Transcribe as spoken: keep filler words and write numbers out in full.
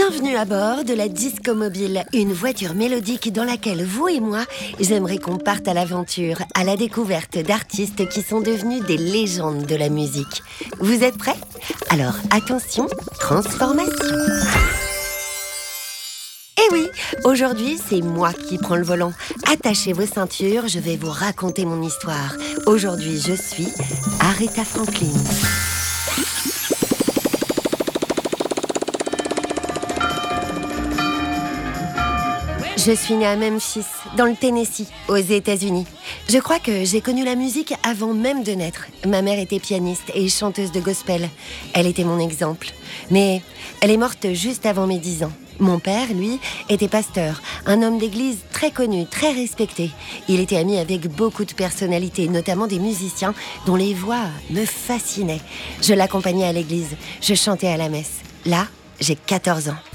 Bienvenue à bord de la Disco Mobile, une voiture mélodique dans laquelle vous et moi, j'aimerais qu'on parte à l'aventure, à la découverte d'artistes qui sont devenus des légendes de la musique. Vous êtes prêts? Alors attention, transformation. Eh oui, aujourd'hui c'est moi qui prends le volant. Attachez vos ceintures, je vais vous raconter mon histoire. Aujourd'hui je suis Aretha Franklin. Je suis née à Memphis, dans le Tennessee, aux États-Unis. Je crois que j'ai connu la musique avant même de naître. Ma mère était pianiste et chanteuse de gospel. Elle était mon exemple. Mais elle est morte juste avant mes dix ans. Mon père, lui, était pasteur, un homme d'église très connu, très respecté. Il était ami avec beaucoup de personnalités, notamment des musiciens dont les voix me fascinaient. Je l'accompagnais à l'église, je chantais à la messe. Là, j'ai quatorze ans.